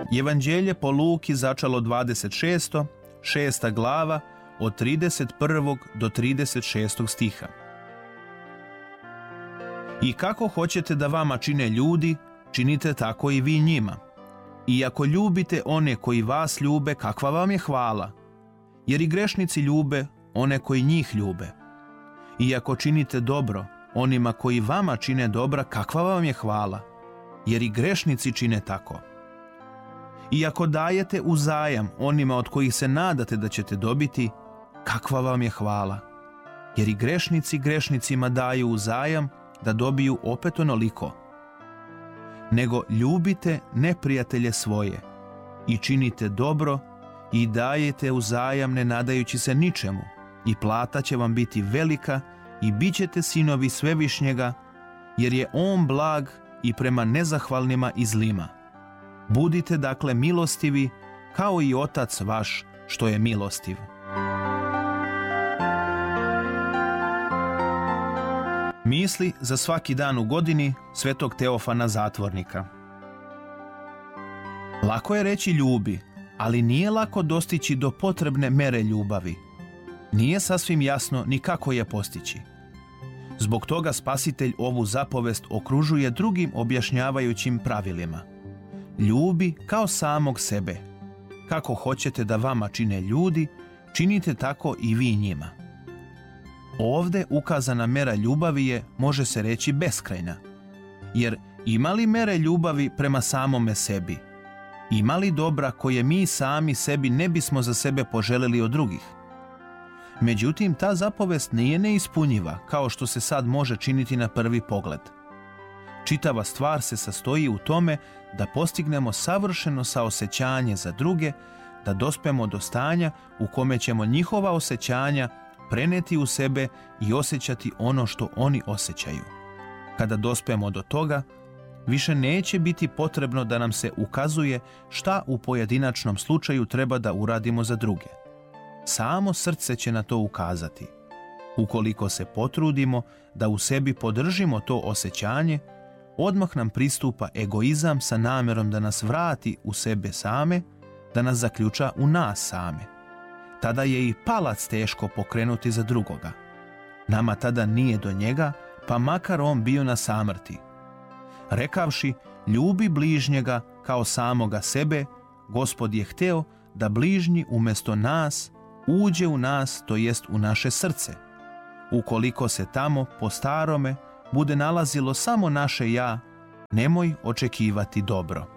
Evanđelje po Luki začalo 26. 6. glava od 31. do 36. stiha. I kako hoćete da vama čine ljudi, činite tako i vi njima. I ako ljubite one koji vas ljube, kakva vam je hvala? Jer i grešnici ljube one koji njih ljube. I ako činite dobro onima koji vama čine dobra, kakva vam je hvala? Jer i grešnici čine tako. I ako dajete uzajam onima od kojih se nadate da ćete dobiti, kakva vam je hvala? Jer i grešnici grešnicima daju uzajam da dobiju opet onoliko. Nego ljubite neprijatelje svoje i činite dobro i dajete uzajam ne nadajući se ničemu, i plata će vam biti velika i bit ćete sinovi Svevišnjega, jer je on blag i prema nezahvalnima i zlima. Budite dakle milostivi kao i Otac vaš što je milostiv. Misli za svaki dan u godini Svetog Teofana Zatvornika. Lako je reći ljubi, ali nije lako dostići do potrebne mere ljubavi. Nije sasvim jasno ni kako je postići. Zbog toga Spasitelj ovu zapovest okružuje drugim objašnjavajućim pravilima. Ljubi kao samog sebe. Kako hoćete da vama čine ljudi, činite tako i vi njima. Ovde ukazana mera ljubavi je, može se reći, beskrajna. Jer ima li mere ljubavi prema samome sebi? Ima li dobra koje mi sami sebi ne bismo za sebe poželeli od drugih? Međutim, ta zapovest nije neispunjiva, kao što se sad može činiti na prvi pogled. Čitava stvar se sastoji u tome da postignemo savršeno saosećanje za druge, da dospemo do stanja u kome ćemo njihova osjećanja preneti u sebe i osjećati ono što oni osjećaju. Kada dospemo do toga, više neće biti potrebno da nam se ukazuje šta u pojedinačnom slučaju treba da uradimo za druge. Samo srce će na to ukazati. Ukoliko se potrudimo da u sebi podržimo to osjećanje, odmah nam pristupa egoizam sa namjerom da nas vrati u sebe same, da nas zaključa u nas same. Tada je i palac teško pokrenuti za drugoga. Nama tada nije do njega, pa makar on bio na samrti. Rekavši, ljubi bližnjega kao samoga sebe, Gospod je hteo da bližnji umjesto nas uđe u nas, to jest u naše srce. Ukoliko se tamo po starome bude nalazilo samo naše ja, nemoj očekivati dobro.